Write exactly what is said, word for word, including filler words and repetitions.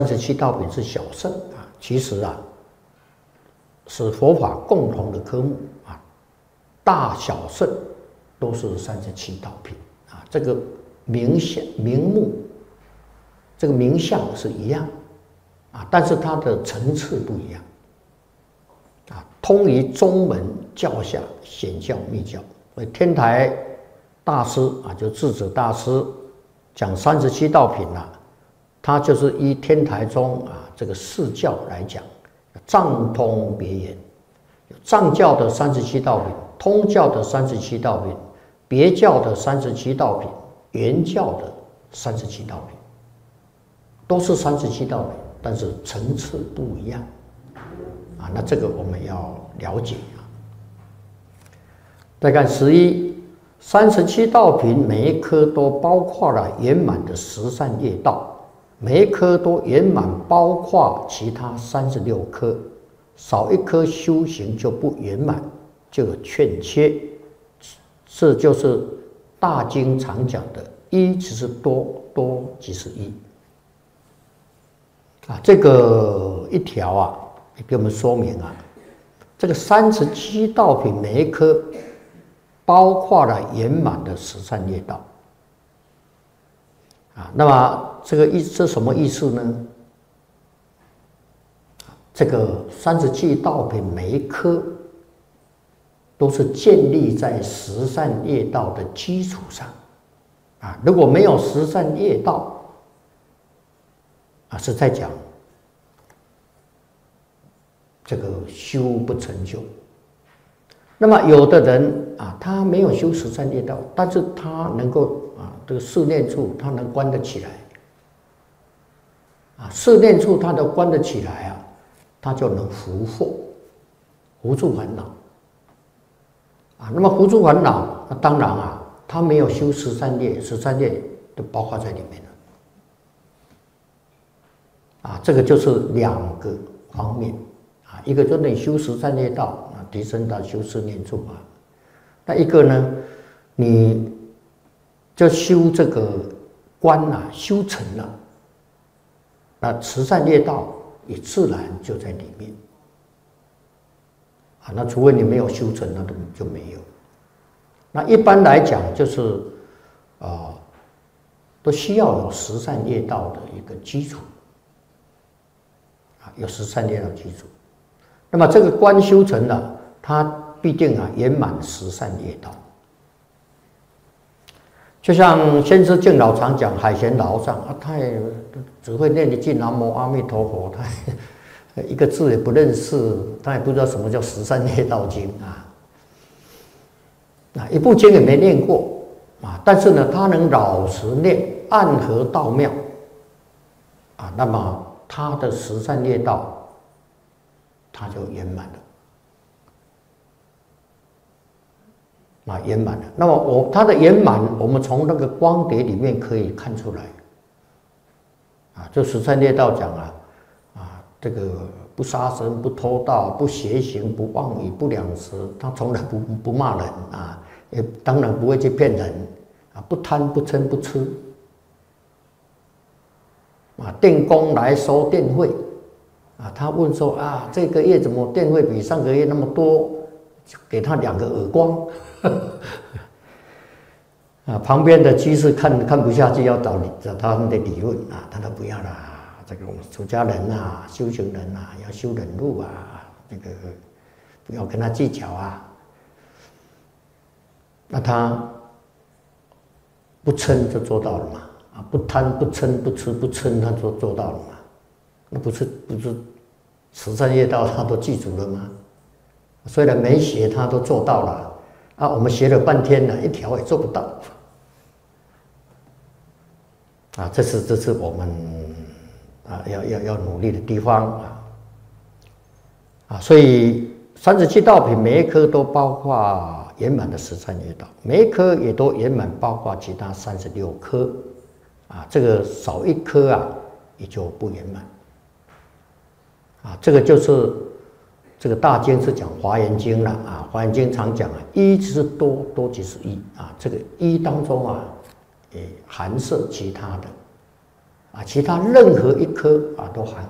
三十七道品是小圣啊，其实啊是佛法共同的科目啊，大小圣都是三十七道品啊，这个名相名目，这个名相是一样啊，但是它的层次不一样啊，通于宗门教下显教密教，所以天台大师啊，就智者大师讲三十七道品啊。它就是依天台宗啊这个四教来讲，藏通别圆，藏教的三十七道品，通教的三十七道品，别教的三十七道品，圆教的三十七道品，都是三十七道品，但是层次不一样啊。那这个我们要了解啊。再看十一，三十七道品每一颗都包括了圆满的十善业道。每一颗都圆满包括其他三十六颗，少一颗修行就不圆满，就有欠缺。这就是大经常讲的“一即是多，多即是一”。啊，这个一条啊，也给我们说明啊，这个三十七道品每一颗包括了圆满的十善业道。啊，那么这个意这什么意思呢？这个三十七道品每一颗都是建立在十善业道的基础上啊，如果没有十善业道啊，是在讲这个修不成就。那么有的人啊，他没有修十善业道，但是他能够啊，这个四念处他能关得起来，啊，四念处他都关得起来啊，他就能伏惑，伏住烦恼，啊，那么伏住烦恼，那当然啊，他没有修十善业，十善业都包括在里面了，啊，这个就是两个方面，啊，一个就是你修十善业道。提升到修四念处啊，那一个呢，你就修这个观啊，修成了，那十善业道也自然就在里面啊。那除非你没有修成，那都就没有。那一般来讲，就是啊、呃，都需要有十善业道的一个基础啊，有十善业道基础。那么这个观修成了，它必定啊圆满十善业道。就像先知敬老常讲，海贤老上啊，他也只会念一句南无阿弥陀佛，他一个字也不认识，他也不知道什么叫十善业道经啊，啊一部经也没念过啊，但是呢，他能老实念，暗合道妙啊，那么他的十善业道。它就圆满了，啊，圆满了。那么我它的圆满，我们从那个光碟里面可以看出来，啊，就十善业道讲啊，啊，这个不杀生、不偷盗、不邪行、不妄语、不两舌，他从来不不骂人啊，也当然不会去骗人啊，不贪、不嗔、不痴，啊，电工来收电费。啊，他问说啊，这个月怎么电费比上个月那么多？就给他两个耳光。啊，旁边的居士看看不下去，要找找他们的理论啊，他都不要啦。这个我们出家人啊，修行人啊，要修忍辱啊，这个不要跟他计较啊。那他不嗔就做到了嘛，啊，不贪不嗔不痴不嗔，他就做到了嘛。那不是不是十善业道他都记住了吗？虽然没学，他都做到了啊。我们学了半天了，一条也做不到啊。这是这是我们啊要要要努力的地方啊啊。所以三十七道品每一颗都包括圆满的十善业道，每一颗也都圆满包括其他三十六颗啊。这个少一颗啊，也就不圆满。啊，这个就是这个大经是讲《华严经》了啊，《华严经》常讲啊，一即是多，多即是一啊。这个一当中啊，也含摄其他的啊，其他任何一科啊都含